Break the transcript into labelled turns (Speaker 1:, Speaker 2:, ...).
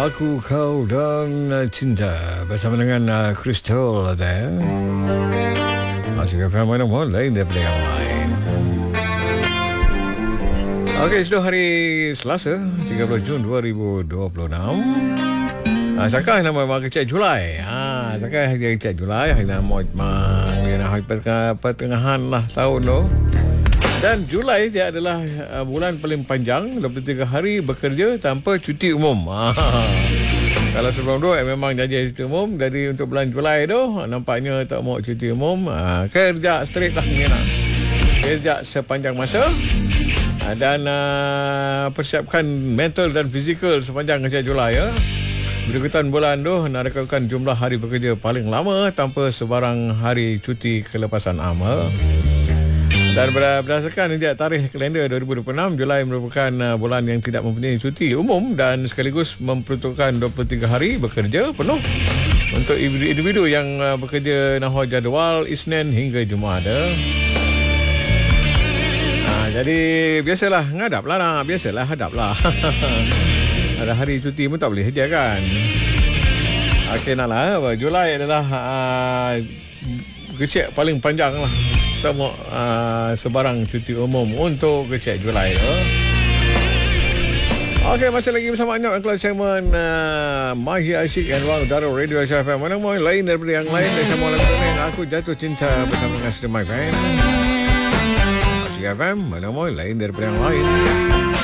Speaker 1: Aku, Kau dan Cinta bersama dengan Crystal ada. Masih FM mana-mana lain daripada yang lain. Okey, sudah hari Selasa 30 Jun 2026. Sekarang nama kecil Julai. Sekarang hari kecil Julai, hari nama hari pertengahan lah tahun tu. Dan Julai dia adalah bulan paling panjang, 23 hari bekerja tanpa cuti umum. Kalau sebelum tu memang janji cuti umum, jadi untuk bulan Julai tu nampaknya tak mau cuti umum. Kerja straight lah ni nak. Kerja sepanjang masa dan persiapkan mental dan fizikal sepanjang kerja Julai ya. Berikutan bulan tu nak rekodkan jumlah hari bekerja paling lama tanpa sebarang hari cuti kelepasan amal. Dan berdasarkan tarikh kalender 2026, Julai merupakan bulan yang tidak mempunyai cuti umum dan sekaligus memperuntukkan 23 hari bekerja penuh untuk individu yang bekerja nahwa jadual Isnin hingga Jumaat. Jadi biasalah ngadaplah nak, biasalah hadaplah. Ada hari cuti pun tak boleh saja kan. Okey naklah, Julai adalah kecil paling panjang lah. Sama sebarang cuti umum untuk kecil Julai tu. Okey, masih lagi bersama Anyap dalam segmen Mahir Asyik and Wang Dara Radio SFM. Mana mau lain daripada yang lain. Dan sama lagu ni Aku Jatuh Cinta bersama dengan Sedemai Band. Asyik FM, mana mau lain daripada yang lain.